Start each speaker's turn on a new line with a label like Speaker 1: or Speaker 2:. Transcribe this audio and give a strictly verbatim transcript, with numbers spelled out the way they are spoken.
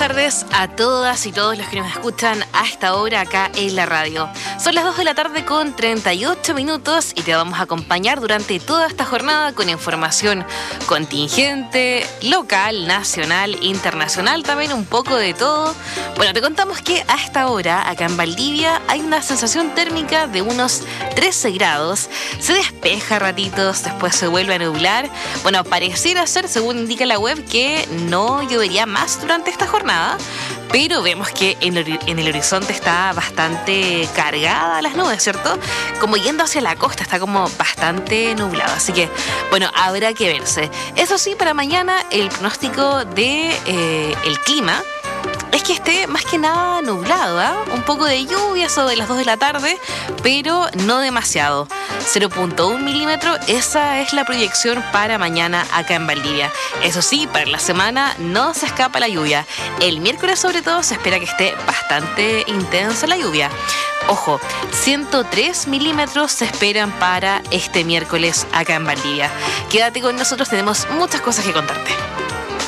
Speaker 1: tardes a todas y todos los que nos escuchan a esta hora acá en la radio. Son las dos de la tarde con treinta y ocho minutos y te vamos a acompañar durante toda esta jornada con información contingente, local, nacional, internacional, también un poco de todo. Bueno, te contamos que a esta hora acá en Valdivia hay una sensación térmica de unos trece grados. Se despeja a ratitos, después se vuelve a nublar. Bueno, pareciera ser, según indica la web, que no llovería más durante esta jornada, pero vemos que en el, en el horizonte está bastante cargada las nubes, ¿cierto? Como yendo hacia la costa, está como bastante nublado, así que, bueno, habrá que verse. Eso sí, para mañana el pronóstico de eh, el clima es que esté más que nada nublado, ¿eh? Un poco de lluvia sobre las dos de la tarde, pero no demasiado. cero punto uno milímetros, esa es la proyección para mañana acá en Valdivia. Eso sí, para la semana no se escapa la lluvia. El miércoles sobre todo se espera que esté bastante intensa la lluvia. Ojo, ciento tres milímetros se esperan para este miércoles acá en Valdivia. Quédate con nosotros, tenemos muchas cosas que contarte.